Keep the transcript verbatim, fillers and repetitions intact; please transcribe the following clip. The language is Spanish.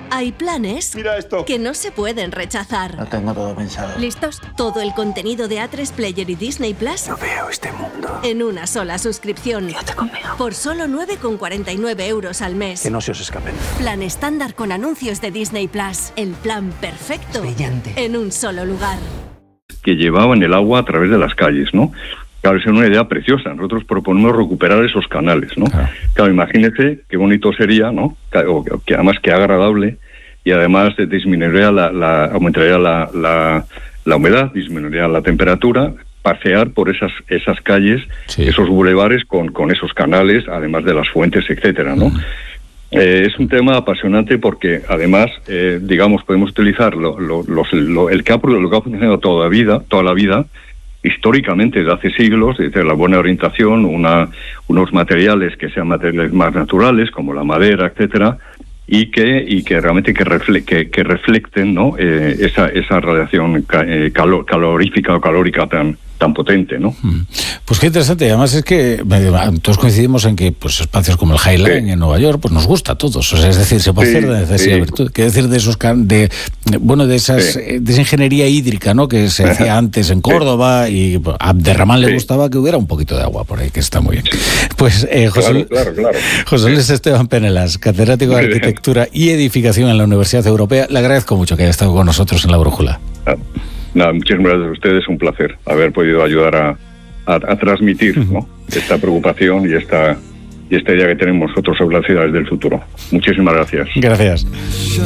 Hay planes Mira esto. que no se pueden rechazar. Lo tengo todo pensado. ¿Listos? Todo el contenido de A tres Player y Disney Plus No veo este mundo. en una sola suscripción. Quédate conmigo. Por solo nueve con cuarenta y nueve euros al mes. Que no se os escapen. Plan estándar con anuncios de Disney Plus. El plan perfecto. Brillante. En un solo lugar. Que llevaban el agua a través de las calles, ¿no? Claro, es una idea preciosa. Nosotros proponemos recuperar esos canales, ¿no? Claro, claro, imagínese qué bonito sería, ¿no? Que, que además que agradable y además disminuiría la, la aumentaría la, la, la humedad, disminuiría la temperatura, pasear por esas esas calles, sí, esos bulevares con, con esos canales, además de las fuentes, etcétera, ¿no? Uh-huh. Eh, es un tema apasionante porque además, eh, digamos, podemos utilizar lo, lo, los, lo, el que ha, lo que ha funcionado toda la vida, toda la vida, históricamente de hace siglos, desde la buena orientación, una, unos materiales que sean materiales más naturales, como la madera, etcétera, y que y que realmente que, refle que, que reflecten, ¿no? eh, esa esa radiación ca eh, calor calorífica o calórica tan tan potente, ¿no? Pues qué interesante. Además es que todos coincidimos en que pues espacios como el High Line, sí, en Nueva York, pues nos gusta a todos. O sea, es decir, se puede, sí, hacer de necesidad sí, virtud. ¿Qué decir de esos de bueno de esas sí, de esa ingeniería hídrica, ¿no? Que se hacía antes en Córdoba, sí, y a Abderramán le sí, gustaba que hubiera un poquito de agua por ahí, que está muy bien. Pues eh, José, claro, claro, claro. José Luis Esteban Penelas, catedrático de Arquitectura y Edificación en la Universidad Europea. Le agradezco mucho que haya estado con nosotros en La Brújula. Ah. Nada, muchísimas gracias a ustedes, un placer haber podido ayudar a, a, a transmitir, ¿no? esta preocupación y esta, y esta idea que tenemos nosotros sobre las ciudades del futuro. Muchísimas gracias. Gracias.